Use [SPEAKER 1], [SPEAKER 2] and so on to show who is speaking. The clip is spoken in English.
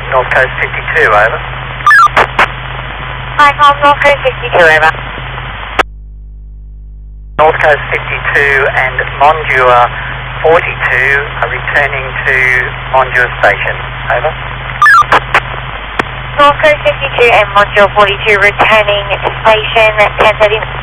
[SPEAKER 1] North Coast 52, over.
[SPEAKER 2] Hi, Tom, North Coast 52, over.
[SPEAKER 1] North Coast 52 and Mondua 42 are returning to Mondua Station, over.
[SPEAKER 2] North Coast 52 and Mondua 42 returning to station at 10:30.